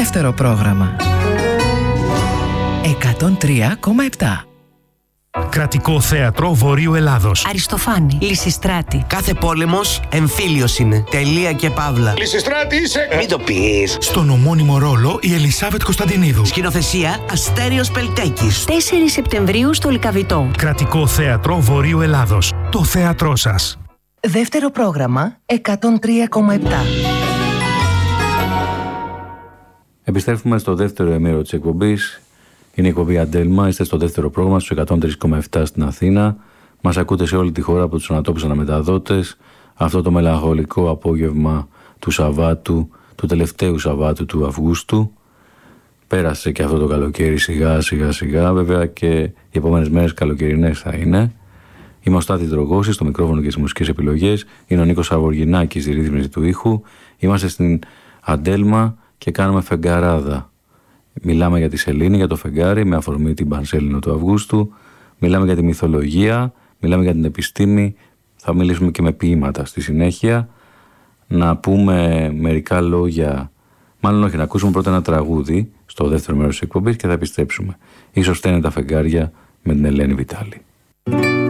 Δεύτερο πρόγραμμα. 103,7. Κρατικό Θέατρο Βορείου Ελλάδος. Αριστοφάνη, Λυσιστράτη. Κάθε πόλεμος εμφύλιος είναι. Τελεία και παύλα. Λυσιστράτη είσαι! Μην το πεις. Στον ομώνυμο ρόλο η Ελισάβετ Κωνσταντινίδου. Σκηνοθεσία Αστέριος Πελτέκης. 4 Σεπτεμβρίου στο Λυκαβητό. Κρατικό Θέατρο Βορείου Ελλάδος. Το θέατρό σας. Δεύτερο πρόγραμμα 103,7. Επιστρέφουμε στο δεύτερο ημέρο της εκπομπής. Είναι η εκπομπή Αντέλμα. Είστε στο δεύτερο πρόγραμμα στους 103,7 στην Αθήνα. Μας ακούτε σε όλη τη χώρα από τους ανατόπους αναμεταδότες. Αυτό το μελαγχολικό απόγευμα του Σαββάτου, του τελευταίου Σαββάτου του Αυγούστου. Πέρασε και αυτό το καλοκαίρι σιγά. Βέβαια και οι επόμενες μέρες καλοκαιρινές θα είναι. Είμαι ο Στάθης Δρογώσης στο μικρόφωνο και στις μουσικές επιλογές. Είναι ο Νίκος Αβοργινάκης στη ρύθμιση του ήχου. Είμαστε στην Αντέλμα και κάνουμε φεγγαράδα. Μιλάμε για τη σελήνη, για το φεγγάρι, με αφορμή την Πανσέλινο του Αυγούστου. Μιλάμε για τη μυθολογία, μιλάμε για την επιστήμη. Θα μιλήσουμε και με ποίηματα στη συνέχεια. Να πούμε μερικά λόγια, μάλλον όχι, να ακούσουμε πρώτα ένα τραγούδι στο δεύτερο μέρος της εκπομπής και θα επιστρέψουμε. Ίσως φταίνε τα φεγγάρια με την Ελένη Βιτάλη.